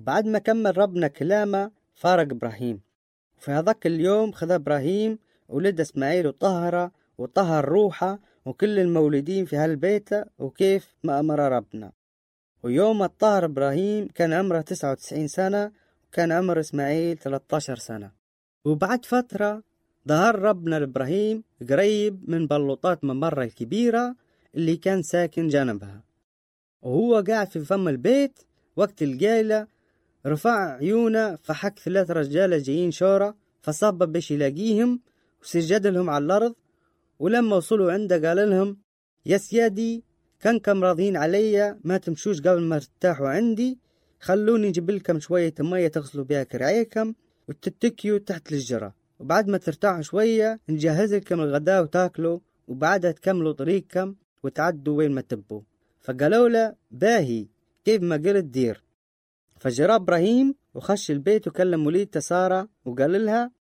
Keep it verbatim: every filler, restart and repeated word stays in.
وبعد ما كمل ربنا كلامه فارق إبراهيم. وفي هذاك اليوم خذ إبراهيم ولد إسماعيل وطهره وطهر روحه وكل المولودين في هالبيت وكيف ما أمر ربنا. ويوم الطهر إبراهيم كان عمره تسعة وتسعين سنة وكان عمر إسماعيل ثلاثة عشر سنة. وبعد فترة ظهر ربنا لإبراهيم قريب من بلوطات ممرة الكبيرة اللي كان ساكن جنبها، وهو قاعد في فم البيت وقت القيلة رفع عيونه فحك ثلاث رجالة جايين شورى، فصاب بش يلاقيهم وسجد لهم على الأرض. ولما وصلوا عنده قال لهم: يا سيادي كانكم راضين علي ما تمشوش قبل ما ترتاحوا عندي، خلوني نجيب لكم شوية مية تغسلوا بها كرعيكم وتتكيوا تحت الشجرة، وبعد ما ترتاحوا شوية نجهز لكم الغداء وتاكلوا، وبعدها تكملوا طريقكم وتعدوا وين ما تبوا. فقالوا له: باهي كيف ما قلت دير. فجرى إبراهيم وخش البيت وكلم وليدته سارة وقال لها: